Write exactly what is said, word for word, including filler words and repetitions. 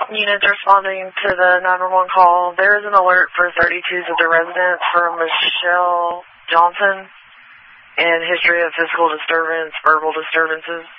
units responding to the nine one one call. There is an alert for thirty-twos of the residents for Michelle Johnson and history of physical disturbance, verbal disturbances.